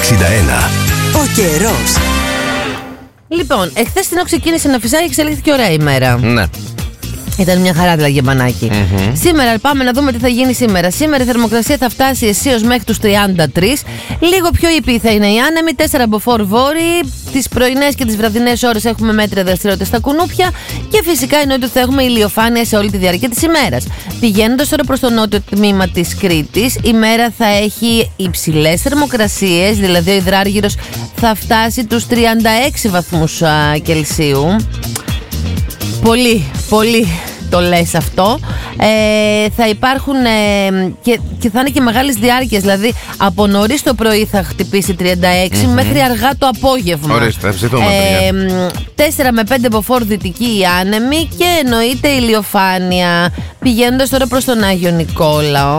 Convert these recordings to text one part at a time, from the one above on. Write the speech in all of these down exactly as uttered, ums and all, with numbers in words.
εξήντα ένα. Ο καιρός. Λοιπόν, εχθές την ώρα ξεκίνησε να φυσάει και εξελίχθηκε ωραία ημέρα. Ναι. Ήταν μια χαρά δηλαδή για μπανάκι. Mm-hmm. Σήμερα πάμε να δούμε τι θα γίνει σήμερα. Σήμερα η θερμοκρασία θα φτάσει αισίως μέχρι τους τριάντα τρία. Λίγο πιο ήπιοι θα είναι οι άνεμοι. τέσσερα μποφόρ βόρειοι. Τις πρωινές και τις βραδινές ώρες έχουμε μέτρια δραστηριότητα στα κουνούπια. Και φυσικά εννοείται ότι θα έχουμε ηλιοφάνεια σε όλη τη διάρκεια της ημέρας. Πηγαίνοντας τώρα προς το νότιο τμήμα της Κρήτης, η μέρα θα έχει υψηλές θερμοκρασίες. Δηλαδή ο υδράργυρος θα φτάσει τους τριάντα έξι βαθμούς α, Κελσίου. Πολύ, πολύ το λες αυτό. Ε, θα υπάρχουν ε, και, και θα είναι και μεγάλες διάρκειες. Δηλαδή από νωρίς το πρωί θα χτυπήσει τριάντα έξι mm-hmm. μέχρι αργά το απόγευμα. Ορίστε, θα ψηθούμε. ε, τέσσερα με πέντε μποφόρ δυτική η άνεμη και εννοείται ηλιοφάνεια. Πηγαίνοντας τώρα προς τον Άγιο Νικόλαο.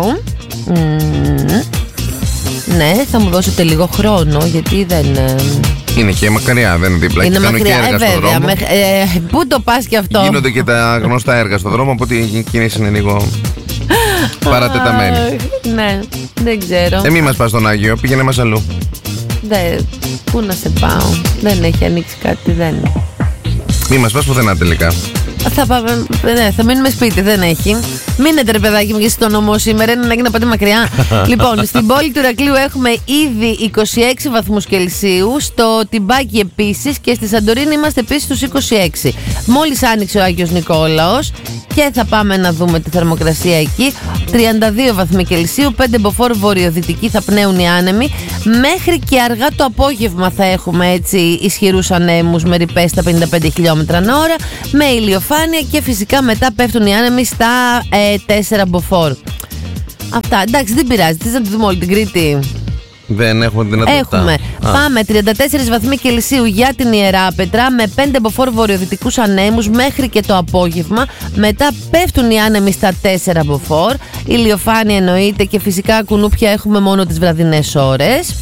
Mm, ναι, θα μου δώσετε λίγο χρόνο γιατί δεν... Είναι και μακριά, δεν είναι δίπλα. Είναι και μακριά, και έργα ε, στο βέβαια. δρόμο. Με, ε, πού το πας κι αυτό. Γίνονται και τα γνωστά έργα στο δρόμο, οπότε η κίνηση είναι λίγο παρατεταμένη. Ναι, δεν ξέρω. Ε, μη μας πας στον Άγιο, πήγαινε μας αλλού. Δε, πού να σε πάω. Δεν έχει ανοίξει κάτι, δεν. Μη μας πας πουθενά τελικά. Θα, πάμε, ναι, θα μείνουμε σπίτι, δεν έχει. Μείνετε ρε παιδάκι μου και στο νομό σήμερα, είναι ανάγκη να πάτε μακριά. Λοιπόν, στην πόλη του Ηρακλείου έχουμε ήδη είκοσι έξι βαθμούς Κελσίου, στο Τιμπάκι επίσης και στη Σαντορίνη είμαστε επίσης στους είκοσι έξι. Μόλις άνοιξε ο Άγιος Νικόλαος και θα πάμε να δούμε τη θερμοκρασία εκεί. τριάντα δύο βαθμοί Κελσίου, πέντε μποφόρ βορειοδυτική θα πνέουν οι άνεμοι. Μέχρι και αργά το απόγευμα θα έχουμε έτσι ισχυρούς ανέμους με ρηπές στα πενήντα πέντε χιλιόμετρα ανά ώρα, με ηλιοφάνεια και φυσικά μετά πέφτουν οι άνεμοι στα ε, τέσσερα μποφόρ. Αυτά, εντάξει, δεν πειράζει. Θες να τη δούμε όλη την Κρήτη? Δεν έχουμε δυνατότητα. Έχουμε. Α. Πάμε τριάντα τέσσερις βαθμοί Κελσίου για την Ιεράπετρα με πέντε μποφόρ βορειοδυτικούς ανέμους μέχρι και το απόγευμα. Μετά πέφτουν οι άνεμοι στα τέσσερα μποφόρ. Ηλιοφάνεια εννοείται και φυσικά κουνούπια έχουμε μόνο τις βραδινές ώρες.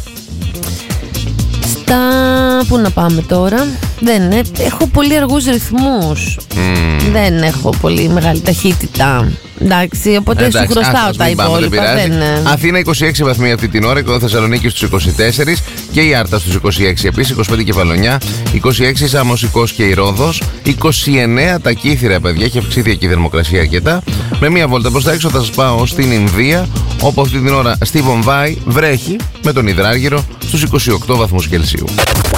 Στα... Πού να πάμε τώρα? Δεν είναι. Έχω πολύ αργούς ρυθμούς. Mm. Δεν έχω πολύ μεγάλη ταχύτητα. Εντάξει, οπότε εντάξει, σου χρωστάω τα υπόλοιπα. Δεν... Αθήνα είκοσι έξι βαθμοί αυτή την ώρα, η Θεσσαλονίκη στους είκοσι τέσσερα και η Άρτα στους είκοσι έξι επίσης, είκοσι πέντε Κεφαλονιά, είκοσι έξι Σαμοσικός και η Ρόδος, είκοσι εννέα τα Κύθυρα, παιδιά, έχει αυξηθεί εκεί η θερμοκρασία αρκετά. Με μία βόλτα προς τα έξω θα σας πάω στην Ινδία, όπου αυτή την ώρα στη Βομβάη βρέχει με τον υδράργυρο στους είκοσι οκτώ βαθμούς Κελσίου.